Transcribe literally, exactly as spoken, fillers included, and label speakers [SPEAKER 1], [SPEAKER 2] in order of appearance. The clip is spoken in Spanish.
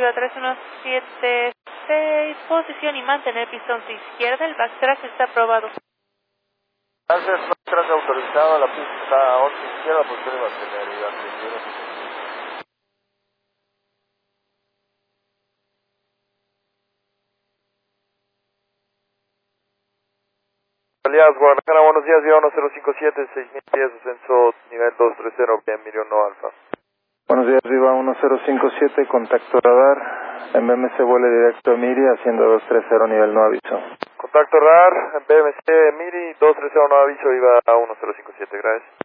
[SPEAKER 1] Viva tres uno siete seis, posición y mantener pista once izquierda, el backtrack está aprobado.
[SPEAKER 2] Gracias, backtrack autorizado, la pista once izquierda, posición y mantener, y atención. Alias Guadalajara, buenos días, vía uno cero cinco siete, seis mil pies, ascenso nivel dos tres cero, bien, Miriam no alfa.
[SPEAKER 3] Buenos días, Viva uno cero cinco siete, contacto radar, en B M C vuele directo a Miri, haciendo dos tres cero, nivel no aviso.
[SPEAKER 2] Contacto radar, en B M C Miri, dos tres cero, no aviso, iba a uno cero cinco siete, gracias.